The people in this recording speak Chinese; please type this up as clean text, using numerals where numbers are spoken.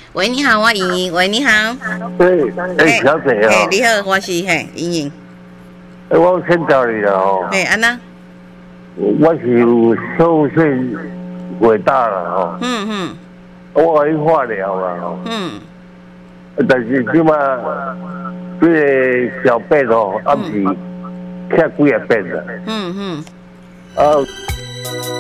喂，你好，我莹莹。喂，你好。 对，小姐哦。 你好，我是莹莹。 我先找你了哦。 安娜。 我是有受腺伟大了哦。我可以化疗了哦。但是即马这个小便哦，暗时吃几个便了。